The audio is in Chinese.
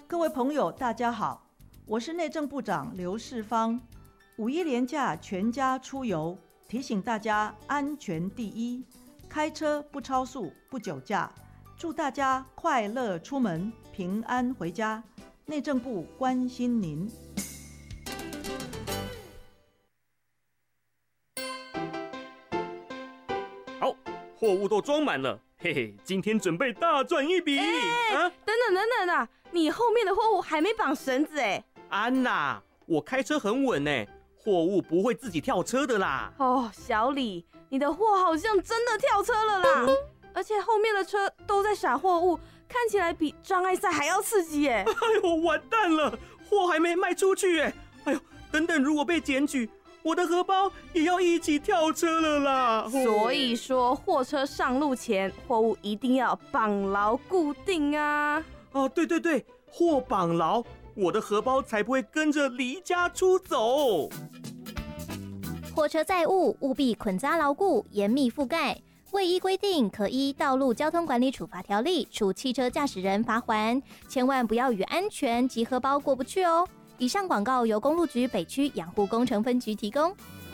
各位朋友，大家好，我是内政部长刘世芳。5·1连假全家出游，提醒大家安全第一，开车不超速、不酒驾，祝大家快乐出门，平安回家。内政部关心您。 好，货物都装满了，嘿嘿，今天准备大赚一笔。 等等啊，你后面的货物还没绑绳子哎。 安娜，我开车很稳哎，货物不会自己跳车的啦。 哦，小李，你的货好像真的跳车了啦，而且后面的车都在撒货物，看起来比障碍赛还要刺激耶。 哎呦，完蛋了，货还没卖出去哎。哎呦，等等，如果被检举，我的荷包也要一起跳车了啦。 所以说，货车上路前，货物一定要绑牢固定啊。 哦，对，货绑牢，我的荷包才不会跟着离家出走。 货车载物务必捆扎牢固，严密覆盖。未依规定，可依《道路交通管理处罚条例》处汽车驾驶人罚锾。千万不要与安全及荷包过不去哦。以上广告由公路局北区养护工程分局提供。